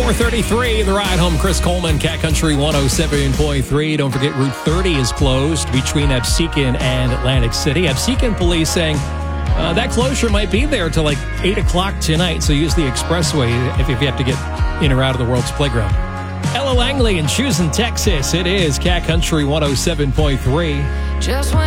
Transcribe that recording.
4:33, the ride home. Chris Coleman, Cat Country 107.3. Don't forget, Route 30 is closed between Absecon and Atlantic City. Absecon police saying that closure might be there till like 8 o'clock tonight, so use the expressway if you have to get in or out of the World's Playground. Ella Langley in Choosing, Texas. It is Cat Country 107.3.